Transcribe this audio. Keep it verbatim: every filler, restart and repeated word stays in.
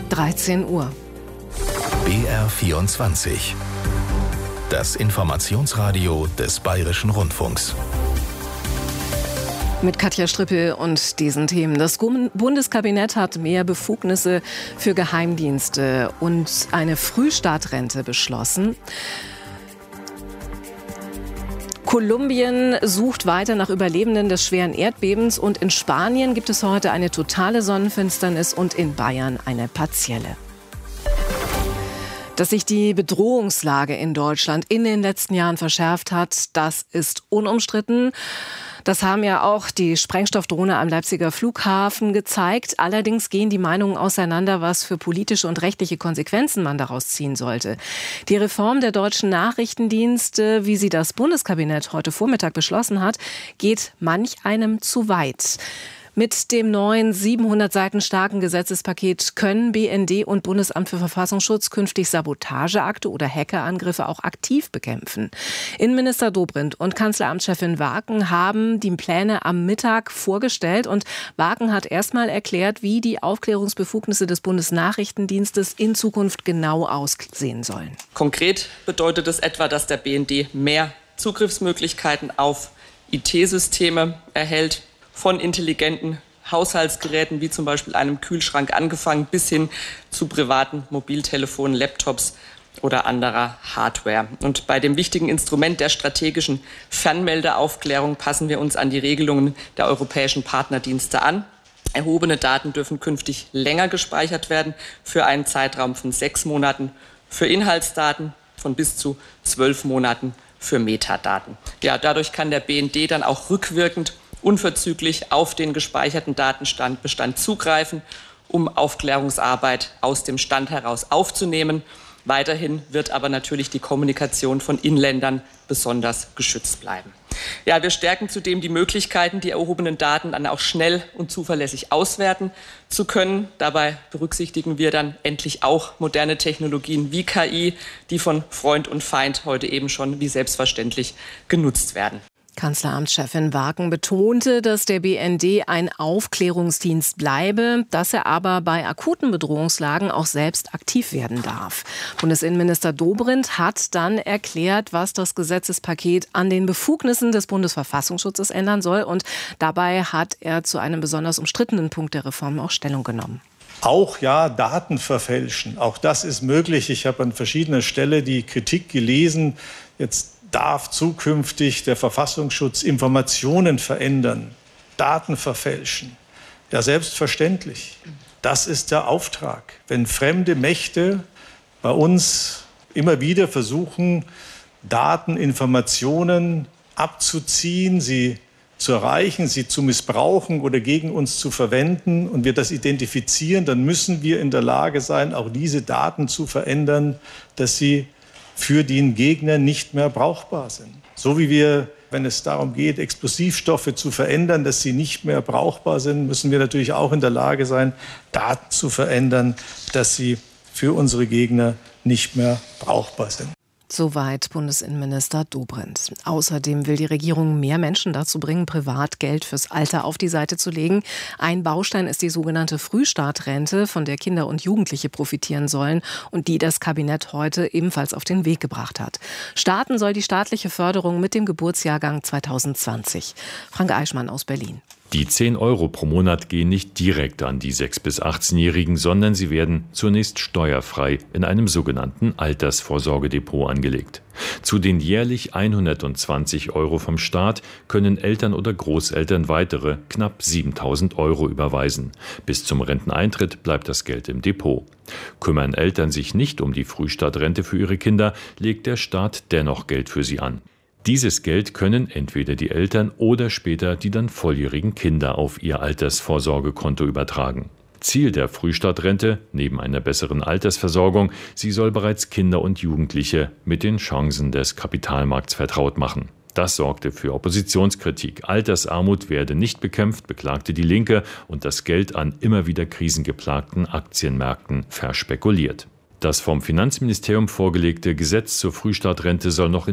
dreizehn Uhr. B R vierundzwanzig. Das Informationsradio des Bayerischen Rundfunks. Mit Katja Strippel und diesen Themen. Das Bundeskabinett hat mehr Befugnisse für Geheimdienste und eine Frühstartrente beschlossen. Kolumbien sucht weiter nach Überlebenden des schweren Erdbebens und in Spanien gibt es heute eine totale Sonnenfinsternis und in Bayern eine partielle. Dass sich die Bedrohungslage in Deutschland in den letzten Jahren verschärft hat, das ist unumstritten. Das haben ja auch die Sprengstoffdrohne am Leipziger Flughafen gezeigt. Allerdings gehen die Meinungen auseinander, was für politische und rechtliche Konsequenzen man daraus ziehen sollte. Die Reform der deutschen Nachrichtendienste, wie sie das Bundeskabinett heute Vormittag beschlossen hat, geht manch einem zu weit. Mit dem neuen siebenhundert Seiten starken Gesetzespaket können B N D und Bundesamt für Verfassungsschutz künftig Sabotageakte oder Hackerangriffe auch aktiv bekämpfen. Innenminister Dobrindt und Kanzleramtschefin Waken haben die Pläne am Mittag vorgestellt und Waken hat erstmal erklärt, wie die Aufklärungsbefugnisse des Bundesnachrichtendienstes in Zukunft genau aussehen sollen. Konkret bedeutet es etwa, dass der B N D mehr Zugriffsmöglichkeiten auf I T-Systeme erhält, von intelligenten Haushaltsgeräten wie zum Beispiel einem Kühlschrank angefangen bis hin zu privaten Mobiltelefonen, Laptops oder anderer Hardware. Und bei dem wichtigen Instrument der strategischen Fernmeldeaufklärung passen wir uns an die Regelungen der europäischen Partnerdienste an. Erhobene Daten dürfen künftig länger gespeichert werden, für einen Zeitraum von sechs Monaten, für Inhaltsdaten von bis zu zwölf Monaten für Metadaten. Ja, dadurch kann der B N D dann auch rückwirkend unverzüglich auf den gespeicherten Datenbestand zugreifen, um Aufklärungsarbeit aus dem Stand heraus aufzunehmen. Weiterhin wird aber natürlich die Kommunikation von Inländern besonders geschützt bleiben. Ja, wir stärken zudem die Möglichkeiten, die erhobenen Daten dann auch schnell und zuverlässig auswerten zu können. Dabei berücksichtigen wir dann endlich auch moderne Technologien wie K I, die von Freund und Feind heute eben schon wie selbstverständlich genutzt werden. Kanzleramtschefin Waken betonte, dass der B N D ein Aufklärungsdienst bleibe, dass er aber bei akuten Bedrohungslagen auch selbst aktiv werden darf. Bundesinnenminister Dobrindt hat dann erklärt, was das Gesetzespaket an den Befugnissen des Bundesverfassungsschutzes ändern soll. Und dabei hat er zu einem besonders umstrittenen Punkt der Reform auch Stellung genommen. Auch ja, Daten verfälschen. Auch das ist möglich. Ich habe an verschiedener Stelle die Kritik gelesen. Jetzt darf zukünftig der Verfassungsschutz Informationen verändern, Daten verfälschen. Ja, selbstverständlich. Das ist der Auftrag. Wenn fremde Mächte bei uns immer wieder versuchen, Daten, Informationen abzuziehen, sie zu erreichen, sie zu missbrauchen oder gegen uns zu verwenden und wir das identifizieren, dann müssen wir in der Lage sein, auch diese Daten zu verändern, dass sie für den Gegner nicht mehr brauchbar sind. So wie wir, wenn es darum geht, Explosivstoffe zu verändern, dass sie nicht mehr brauchbar sind, müssen wir natürlich auch in der Lage sein, Daten zu verändern, dass sie für unsere Gegner nicht mehr brauchbar sind. Soweit Bundesinnenminister Dobrindt. Außerdem will die Regierung mehr Menschen dazu bringen, Privatgeld fürs Alter auf die Seite zu legen. Ein Baustein ist die sogenannte Frühstartrente, von der Kinder und Jugendliche profitieren sollen und die das Kabinett heute ebenfalls auf den Weg gebracht hat. Starten soll die staatliche Förderung mit dem Geburtsjahrgang zweitausendzwanzig. Frank Eichmann aus Berlin. Die zehn Euro pro Monat gehen nicht direkt an die sechs- bis achtzehnjährigen, sondern sie werden zunächst steuerfrei in einem sogenannten Altersvorsorgedepot angelegt. Zu den jährlich hundertzwanzig Euro vom Staat können Eltern oder Großeltern weitere knapp siebentausend Euro überweisen. Bis zum Renteneintritt bleibt das Geld im Depot. Kümmern Eltern sich nicht um die Frühstartrente für ihre Kinder, legt der Staat dennoch Geld für sie an. Dieses Geld können entweder die Eltern oder später die dann volljährigen Kinder auf ihr Altersvorsorgekonto übertragen. Ziel der Frühstartrente, neben einer besseren Altersversorgung, sie soll bereits Kinder und Jugendliche mit den Chancen des Kapitalmarkts vertraut machen. Das sorgte für Oppositionskritik. Altersarmut werde nicht bekämpft, beklagte die Linke, und das Geld an immer wieder krisengeplagten Aktienmärkten verspekuliert. Das vom Finanzministerium vorgelegte Gesetz zur Frühstartrente soll noch in